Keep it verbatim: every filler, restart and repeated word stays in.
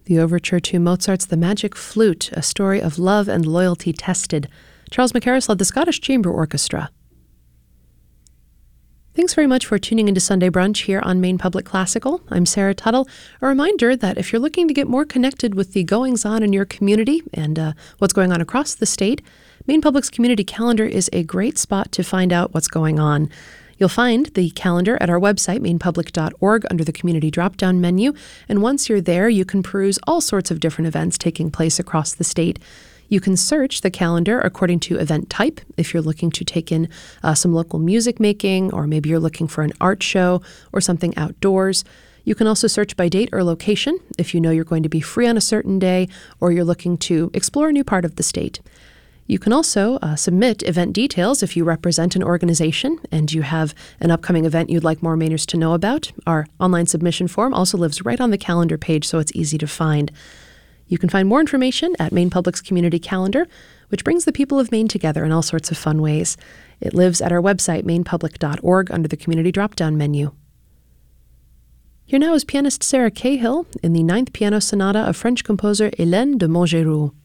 the overture to Mozart's The Magic Flute, a story of love and loyalty tested. Charles Mackerras led the Scottish Chamber Orchestra. Thanks very much for tuning into Sunday Brunch here on Maine Public Classical. I'm Sarah Tuttle. A reminder that if you're looking to get more connected with the goings-on in your community and uh, what's going on across the state, Maine Public's community calendar is a great spot to find out what's going on. You'll find the calendar at our website, maine public dot org, under the community drop-down menu. And once you're there, you can peruse all sorts of different events taking place across the state. You can search the calendar according to event type if you're looking to take in uh, some local music making, or maybe you're looking for an art show or something outdoors. You can also search by date or location if you know you're going to be free on a certain day or you're looking to explore a new part of the state. You can also uh, submit event details if you represent an organization and you have an upcoming event you'd like more Mainers to know about. Our online submission form also lives right on the calendar page, so it's easy to find. You can find more information at Maine Public's Community Calendar, which brings the people of Maine together in all sorts of fun ways. It lives at our website, maine public dot org, under the Community drop-down menu. Here now is pianist Sarah Cahill in the Ninth Piano Sonata of French composer Hélène de Montgeroux.